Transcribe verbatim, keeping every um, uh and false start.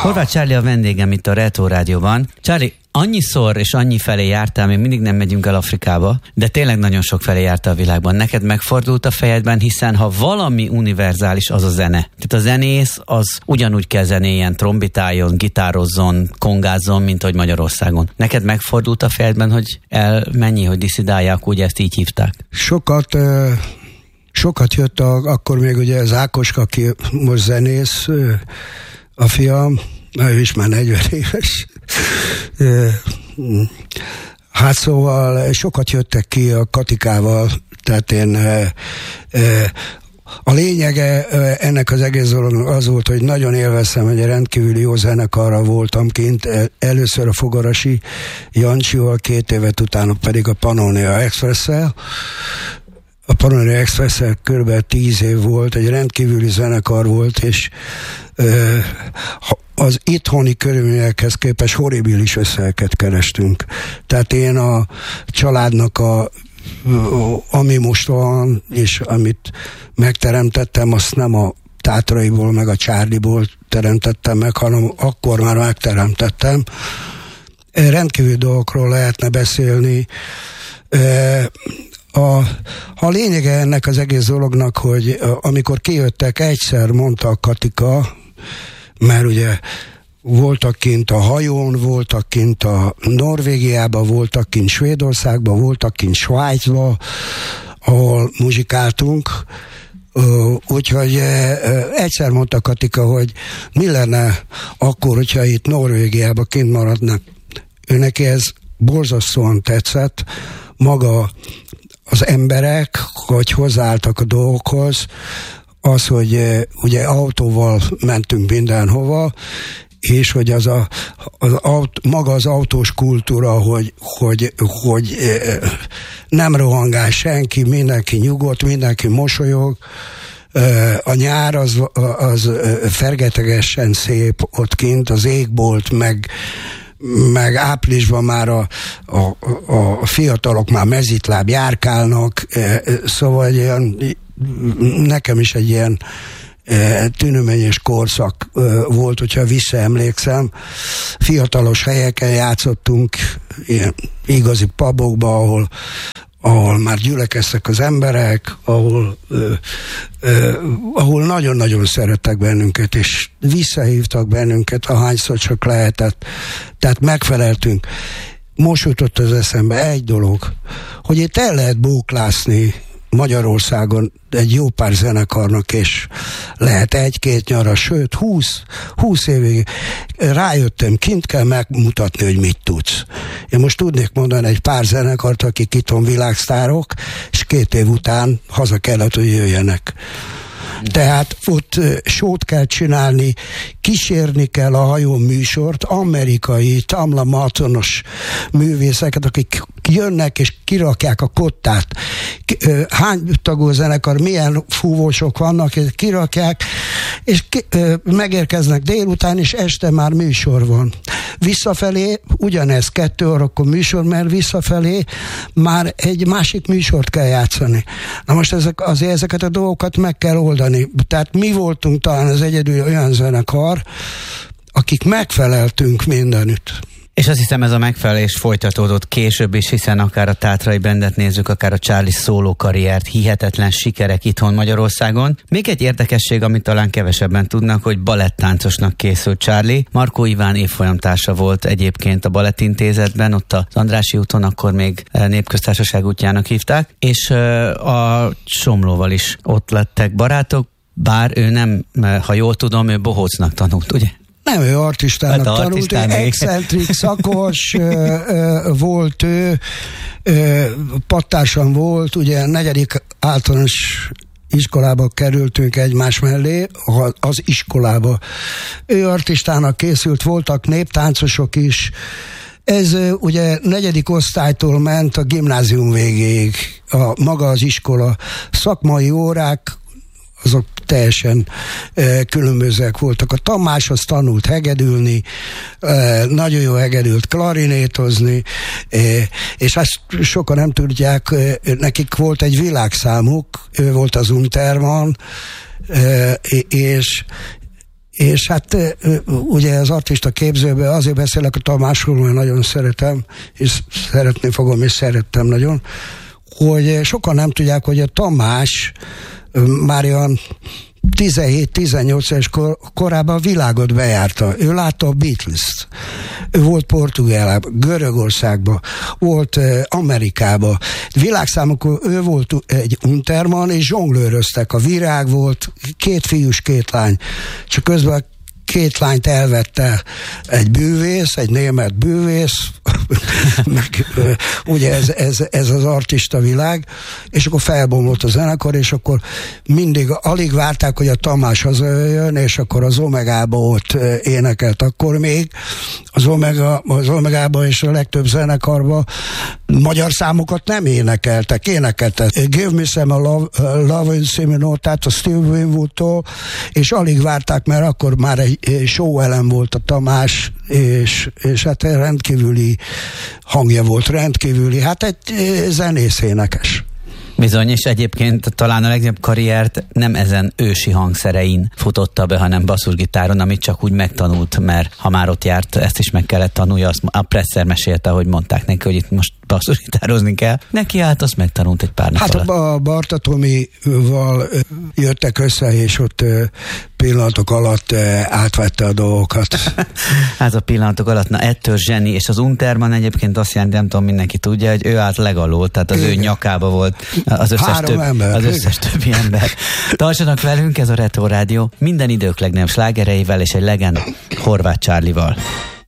Horváth Charlie a vendégem itt a Retro Rádióban. Charlie, annyiszor és annyi felé jártál, még mindig nem megyünk el Afrikába, de tényleg nagyon sok felé jártál a világban. Neked megfordult a fejedben, hiszen ha valami univerzális, az a zene. Tehát a zenész az ugyanúgy kell zenéjen, trombitáljon, gitározzon, kongázzon, mint hogy Magyarországon. Neked megfordult a fejedben, hogy elmennyi, hogy diszidálják, úgy ezt így hívták? Sokat... Uh... Sokat jött a, akkor még ugye az Ákoska, aki most zenész, a fiam, ő is már negyven éves. Hát szóval sokat jöttek ki a Katikával, tehát én a lényege ennek az egész dolognak az volt, hogy nagyon élveztem, hogy egy rendkívüli jó zenekarra voltam kint, először a Fogarasi Jancsival, két évet utána pedig a Pannonia Express-szel. A Pannonia Express-szel kb. tíz év volt, egy rendkívüli zenekar volt, és ö, az itthoni körülményekhez képest horribilis összegeket kerestünk. Tehát én a családnak a ami most van, és amit megteremtettem, azt nem a Tátraiból, meg a Charlie-ból teremtettem meg, hanem akkor már megteremtettem. Rendkívül dolgokról lehetne beszélni. A, a lényege ennek az egész dolognak, hogy amikor kijöttek, egyszer mondta a Katika, mert ugye voltak kint a hajón, voltak kint a Norvégiában, voltak kint Svédországban, voltak kint Svájcban, ahol muzsikáltunk. Úgyhogy egyszer mondta Katika, hogy mi lenne akkor, hogyha itt Norvégiában kint maradnak. Ő neki ez borzasztóan tetszett, maga az emberek, hogy hozzáálltak a dolgokhoz, az, hogy ugye autóval mentünk mindenhova, és hogy az a, az aut, maga az autós kultúra, hogy, hogy, hogy nem rohangál senki, mindenki nyugodt, mindenki mosolyog, a nyár az, az fergetegesen szép ott kint, az égbolt, meg meg áprilisban már a, a, a fiatalok már mezitláb járkálnak, szóval ilyen, nekem is egy ilyen tűnőményes korszak volt, hogyha visszaemlékszem. Fiatalos helyeken játszottunk, ilyen igazi pubokba, ahol ahol már gyülekeztek az emberek, ahol, ö, ö, ahol nagyon-nagyon szerettek bennünket, és visszahívtak bennünket, ahányszor csak lehetett. Tehát megfeleltünk. Most jutott az eszembe egy dolog, hogy itt el lehet bóklászni Magyarországon egy jó pár zenekarnak, és lehet egy-két nyara, sőt, húsz, húsz évig rájöttem, kint kell megmutatni, hogy mit tudsz. Én most tudnék mondani egy pár zenekart, akik itthon világsztárok, és két év után haza kellett, hogy jöjjenek. Tehát ott sót kell csinálni, kísérni kell a hajón műsort, amerikai, Tamla Martonos művészeket, akik jönnek és kirakják a kottát. Hány tagú zenekar, milyen fúvósok vannak, kirakják, és ki, megérkeznek délután, és este már műsor van. Visszafelé ugyanez, kettő órakor műsor, mert visszafelé már egy másik műsort kell játszani. Na most ezek, azért ezeket a dolgokat meg kell oldani. Tehát mi voltunk talán az egyedül olyan zenekar, akik megfeleltünk mindenütt. És azt hiszem, ez a megfelelés folytatódott később is, hiszen akár a Tátrai Bandet nézzük, akár a Charlie szóló karriert, hihetetlen sikerek itthon Magyarországon. Még egy érdekesség, amit talán kevesebben tudnak, hogy balettáncosnak készült Charlie. Markó Iván évfolyamtársa volt egyébként a Balettintézetben, ott az Andrássy úton, akkor még Népköztársaság útjának hívták, és a Somlóval is ott lettek barátok, bár ő nem, ha jól tudom, ő bohócnak tanult, ugye? Nem, ő artistának hát tanult, excentrik, szakos ö, ö, volt ő, ö, pattársam volt, ugye negyedik általános iskolába kerültünk egymás mellé, az iskolába. Ő artistának készült, voltak néptáncosok is. Ez ugye negyedik osztálytól ment a gimnázium végéig, a, maga az iskola. Szakmai órák, azok teljesen e, különbözőek voltak. A Tamás az tanult hegedülni, e, nagyon jó hegedült klarinétozni, e, és ezt sokan nem tudják, e, nekik volt egy világszámuk, ő volt az Unterman, e, és És hát ugye az artista képzőben azért beszélek a Tamásról, mert nagyon szeretem, és szeretni fogom, és szerettem nagyon, hogy sokan nem tudják, hogy a Tamás már olyan tizenhét-tizennyolc éves kor, korában a világot bejárta. Ő látta a Beatles-t. Ő volt Portugálában, Görögországban, volt uh, Amerikában. Világszámokon ő volt egy unterman, és zsonglőröztek. A Virág volt, két fiús, két lány. Csak közben két lányt elvette egy bűvész, egy német bűvész, meg ugye ez, ez, ez az artista világ, és akkor felbomlott a zenekar, és akkor mindig alig várták, hogy a Tamás hazajöjjön, és akkor az Omegába ott énekelt. Akkor még az, Omega, az Omegába és a legtöbb zenekarban magyar számokat nem énekeltek, énekeltek. Give Me Some Love, Love című nótát a Steve Winwoodtól, és alig várták, mert akkor már egy show elem volt a Tamás, és, és hát rendkívüli hangja volt, rendkívüli, hát egy zenész énekes. Bizony, és egyébként talán a legnagyobb karriert nem ezen ősi hangszerein futotta be, hanem basszusgitáron, amit csak úgy megtanult, mert ha már ott járt, ezt is meg kellett tanulja. Azt a Presser mesélte, hogy mondták neki, hogy itt most basszusgitározni kell. Neki állt, azt megtanult egy pár nap hát alatt. a Barta Tomival jöttek össze, és ott pillanatok alatt átvette a dolgokat. Hát a pillanatok alatt, na ettől zseni, és az Unterman egyébként azt jelenti, nem tudom, mindenki tudja, hogy ő állt legalól, tehát az igen. Ő nyakába volt az összes, több, ember, az összes többi ember. Tartsanak velünk, ez a Retro Rádió minden idők legnagyobb slágereivel és egy legend Horváth Csárlival.